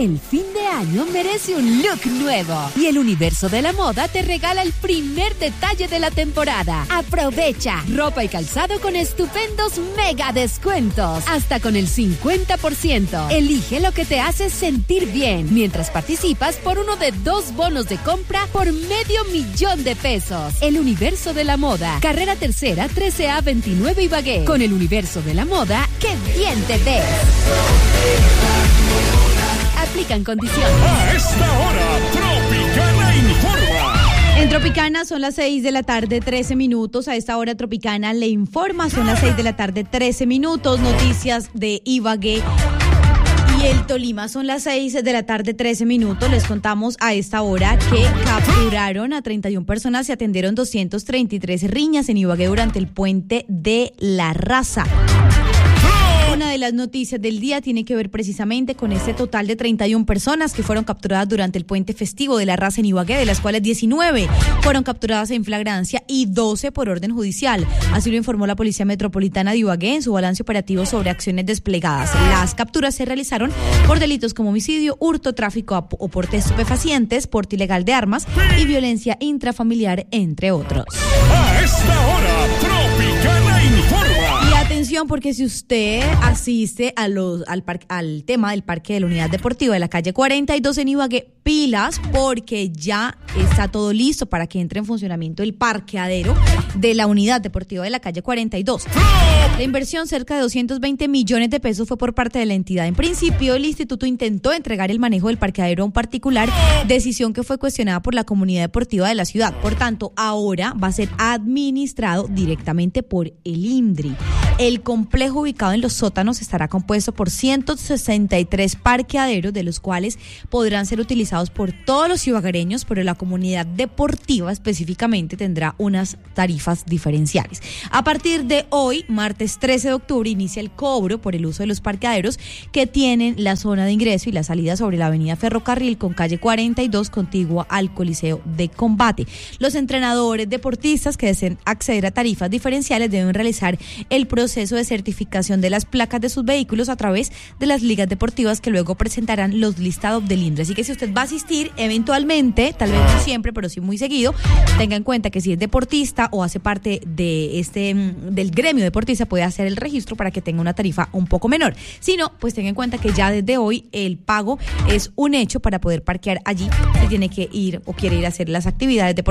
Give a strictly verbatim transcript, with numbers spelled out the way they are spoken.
El fin de año merece un look nuevo y el universo de la moda te regala el primer detalle de la temporada. Aprovecha ropa y calzado con estupendos mega descuentos, hasta con el cincuenta por ciento. Elige lo que te hace sentir bien mientras participas por uno de dos bonos de compra por medio millón de pesos. El universo de la moda, carrera tercera trece A veintinueve Ibagué. Con el universo de la moda, ¡qué bien te ves! Aplican condiciones. A esta hora, Tropicana informa. En Tropicana son las seis de la tarde, trece minutos. A esta hora Tropicana le informa, son las seis de la tarde, trece minutos. Noticias de Ibagué y el Tolima, son las seis de la tarde, trece minutos. Les contamos a esta hora que capturaron a treinta y una personas y atendieron doscientas treinta y tres riñas en Ibagué durante el puente de La Raza. Una de las noticias del día tiene que ver precisamente con este total de treinta y una personas que fueron capturadas durante el puente festivo de La Raza en Ibagué, de las cuales diecinueve fueron capturadas en flagrancia y doce por orden judicial. Así lo informó la Policía Metropolitana de Ibagué en su balance operativo sobre acciones desplegadas. Las capturas se realizaron por delitos como homicidio, hurto, tráfico o porte de estupefacientes, porte ilegal de armas y violencia intrafamiliar, entre otros. A esta hora, Tropicana informa. Y atención, porque si usted asiste a los, al, par, al tema del parque de la unidad deportiva de la calle cuarenta y dos en Ibagué, pilas, porque ya está todo listo para que entre en funcionamiento el parqueadero de la unidad deportiva de la calle cuarenta y dos. La inversión, cerca de doscientos veinte millones de pesos, fue por parte de la entidad. En principio, el instituto intentó entregar el manejo del parqueadero a un particular, decisión que fue cuestionada por la comunidad deportiva de la ciudad. Por tanto, ahora va a ser administrado directamente por el INDRI. El complejo, ubicado en los sótanos, estará compuesto por ciento sesenta y tres parqueaderos, de los cuales podrán ser utilizados por todos los ibaguereños, pero la comunidad deportiva específicamente tendrá unas tarifas diferenciales. A partir de hoy, martes trece de octubre, inicia el cobro por el uso de los parqueaderos que tienen la zona de ingreso y la salida sobre la avenida Ferrocarril con calle cuarenta y dos, contigua al Coliseo de Combate. Los entrenadores deportistas que deseen acceder a tarifas diferenciales deben realizar el proceso de certificación de las placas de sus vehículos a través de las ligas deportivas, que luego presentarán los listados del INDRE. Así que si usted va a asistir eventualmente, tal vez no siempre, pero sí muy seguido, tenga en cuenta que si es deportista o hace parte de este del gremio deportista, puede hacer el registro para que tenga una tarifa un poco menor. Si no, pues tenga en cuenta que ya desde hoy el pago es un hecho para poder parquear allí. Se tiene que ir o quiere ir a hacer las actividades deportivas